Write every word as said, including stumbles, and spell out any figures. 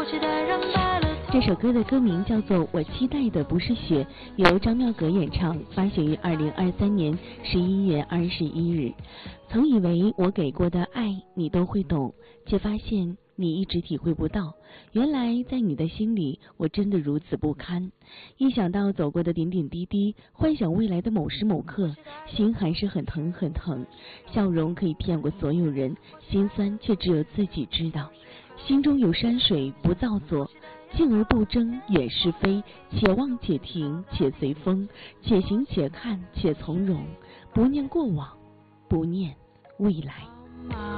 这首歌的歌名叫做《我期待的不是雪》，由张妙格演唱，发行于二零二三年十一月二十一日。曾以为我给过的爱你都会懂，却发现你一直体会不到。原来在你的心里，我真的如此不堪。一想到走过的点点滴滴，幻想未来的某时某刻，心还是很疼很疼。笑容可以骗过所有人，心酸却只有自己知道。心中有山水不造作，静而不争远是非，且望且停且随风，且行且看且从容，不念过往，不念未来。